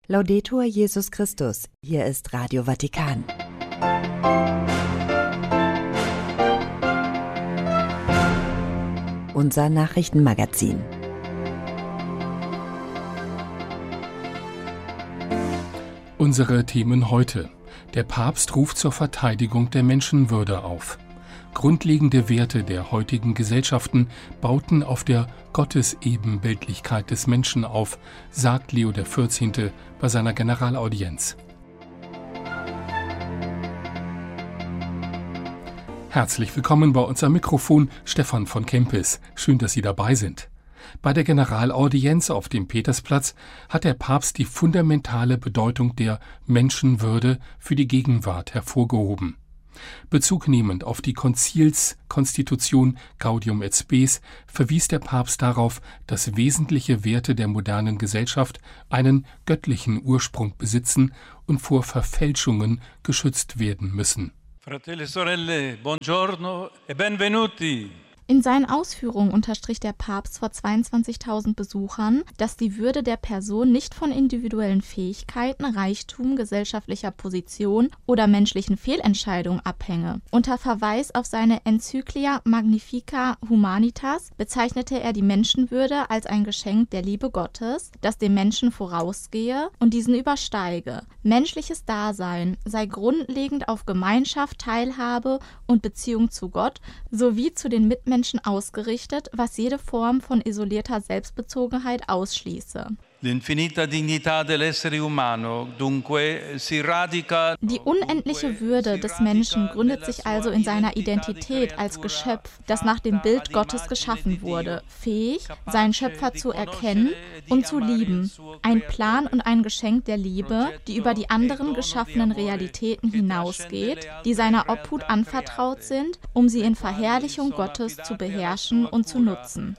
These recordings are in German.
Laudetur Jesus Christus, hier ist Radio Vatikan. Unser Nachrichtenmagazin. Unsere Themen heute. Der Papst ruft zur Verteidigung der Menschenwürde auf. Grundlegende Werte der heutigen Gesellschaften bauten auf der Gottesebenbildlichkeit des Menschen auf, sagt Leo XIV. Bei seiner Generalaudienz. Herzlich willkommen bei uns am Mikrofon, Stefan von Kempis. Schön, dass Sie dabei sind. Bei der Generalaudienz auf dem Petersplatz hat der Papst die fundamentale Bedeutung der Menschenwürde für die Gegenwart hervorgehoben. Bezug nehmend auf die Konzilskonstitution Gaudium et Spes verwies der Papst darauf, dass wesentliche Werte der modernen Gesellschaft einen göttlichen Ursprung besitzen und vor Verfälschungen geschützt werden müssen. Fratelli e sorelle, buongiorno e benvenuti. In seinen Ausführungen unterstrich der Papst vor 22.000 Besuchern, dass die Würde der Person nicht von individuellen Fähigkeiten, Reichtum, gesellschaftlicher Position oder menschlichen Fehlentscheidungen abhänge. Unter Verweis auf seine Enzyklia Magnificat Humanitas bezeichnete er die Menschenwürde als ein Geschenk der Liebe Gottes, das dem Menschen vorausgehe und diesen übersteige. Menschliches Dasein sei grundlegend auf Gemeinschaft, Teilhabe und Beziehung zu Gott sowie zu den Mitmenschen ausgerichtet, was jede Form von isolierter Selbstbezogenheit ausschließe. Die unendliche Würde des Menschen gründet sich also in seiner Identität als Geschöpf, das nach dem Bild Gottes geschaffen wurde, fähig, seinen Schöpfer zu erkennen und zu lieben. Ein Plan und ein Geschenk der Liebe, die über die anderen geschaffenen Realitäten hinausgeht, die seiner Obhut anvertraut sind, um sie in Verherrlichung Gottes zu beherrschen und zu nutzen.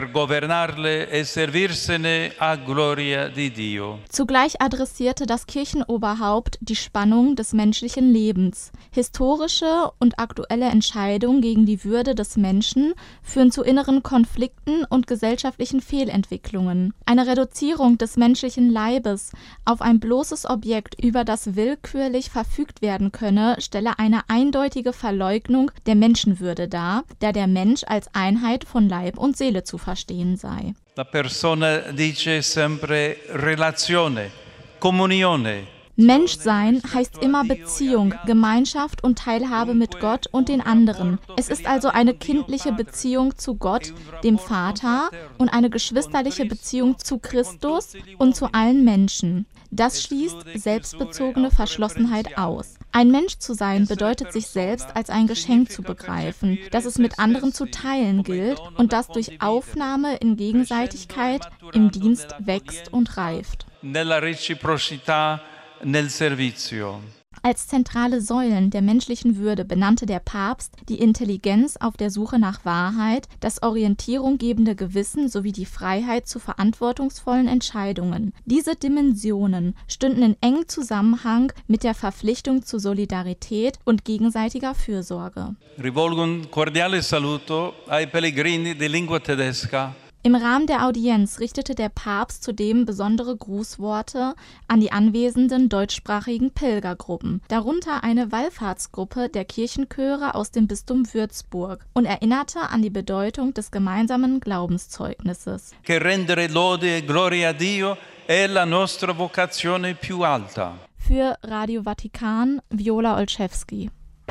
Zugleich adressierte das Kirchenoberhaupt die Spannung des menschlichen Lebens. Historische und aktuelle Entscheidungen gegen die Würde des Menschen führen zu inneren Konflikten und gesellschaftlichen Fehlentwicklungen. Eine Reduzierung des menschlichen Leibes auf ein bloßes Objekt, über das willkürlich verfügt werden könne, stelle eine eindeutige Verleugnung der Menschenwürde dar, da der Mensch als Einheit von Leib und Seele zu verstehen sei. La persona dice sempre relazione, comunione. Menschsein heißt immer Beziehung, Gemeinschaft und Teilhabe mit Gott und den anderen. Es ist also eine kindliche Beziehung zu Gott, dem Vater, und eine geschwisterliche Beziehung zu Christus und zu allen Menschen. Das schließt selbstbezogene Verschlossenheit aus. Ein Mensch zu sein bedeutet, sich selbst als ein Geschenk zu begreifen, das es mit anderen zu teilen gilt und das durch Aufnahme in Gegenseitigkeit im Dienst wächst und reift. Nella reciprocità nel servizio. Als zentrale Säulen der menschlichen Würde benannte der Papst die Intelligenz auf der Suche nach Wahrheit, das orientierunggebende Gewissen sowie die Freiheit zu verantwortungsvollen Entscheidungen. Diese Dimensionen stünden in engem Zusammenhang mit der Verpflichtung zu Solidarität und gegenseitiger Fürsorge. Rivolgo un cordiale saluto ai pellegrini di lingua tedesca. Im Rahmen der Audienz richtete der Papst zudem besondere Grußworte an die anwesenden deutschsprachigen Pilgergruppen, darunter eine Wallfahrtsgruppe der Kirchenchöre aus dem Bistum Würzburg, und erinnerte an die Bedeutung des gemeinsamen Glaubenszeugnisses. Che rendere lode e gloria a Dio è la nostra vocazione più alta. Für Radio Vatikan, Viola Olszewski.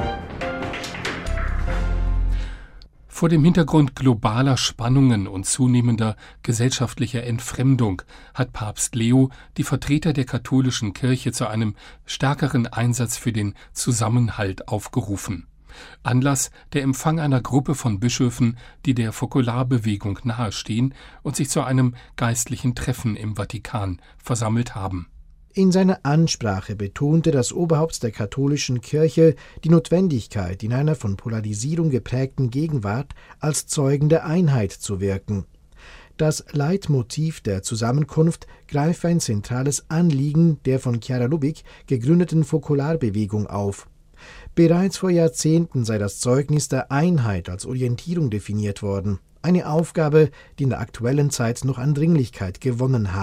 Vor dem Hintergrund globaler Spannungen und zunehmender gesellschaftlicher Entfremdung hat Papst Leo die Vertreter der katholischen Kirche zu einem stärkeren Einsatz für den Zusammenhalt aufgerufen. Anlass der Empfang einer Gruppe von Bischöfen, die der Fokularbewegung nahestehen und sich zu einem geistlichen Treffen im Vatikan versammelt haben. In seiner Ansprache betonte das Oberhaupt der katholischen Kirche die Notwendigkeit, in einer von Polarisierung geprägten Gegenwart als Zeugen der Einheit zu wirken. Das Leitmotiv der Zusammenkunft greife ein zentrales Anliegen der von Chiara Lubich gegründeten Fokularbewegung auf. Bereits vor Jahrzehnten sei das Zeugnis der Einheit als Orientierung definiert worden, eine Aufgabe, die in der aktuellen Zeit noch an Dringlichkeit gewonnen habe.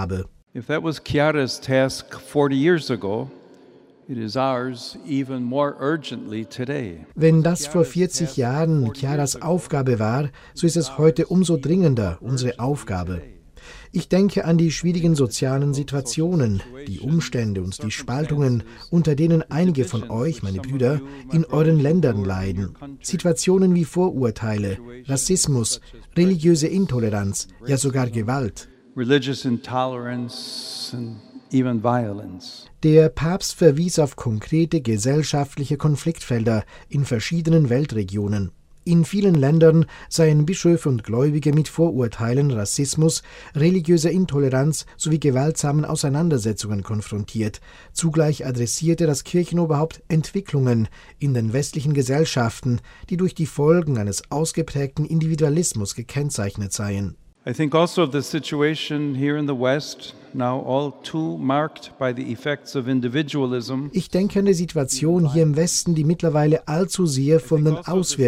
If that was Chiara's task 40 years ago, it is ours even more urgently today. Wenn das vor 40 Jahren Chiaras Aufgabe war, so ist es heute umso dringender unsere Aufgabe. Ich denke an die schwierigen sozialen Situationen, die Umstände und die Spaltungen, unter denen einige von euch, meine Brüder, in euren Ländern leiden. Situationen wie Vorurteile, Rassismus, religiöse Intoleranz, ja sogar Gewalt. Religious intolerance and even violence. Der Papst verwies auf konkrete gesellschaftliche Konfliktfelder in verschiedenen Weltregionen. In vielen Ländern seien Bischöfe und Gläubige mit Vorurteilen, Rassismus, religiöser Intoleranz sowie gewaltsamen Auseinandersetzungen konfrontiert. Zugleich adressierte das Kirchenoberhaupt Entwicklungen in den westlichen Gesellschaften, die durch die Folgen eines ausgeprägten Individualismus gekennzeichnet seien. I think also of the situation here in the West, now all too marked by the effects of individualism. Ich denke an die Situation hier im Westen, die mittlerweile allzu sehr von den Auswirkungen